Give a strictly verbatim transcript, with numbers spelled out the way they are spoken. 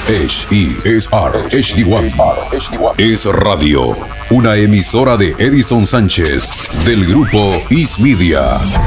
H E S R H D uno es radio, una emisora de Edison Sánchez del grupo Is Media.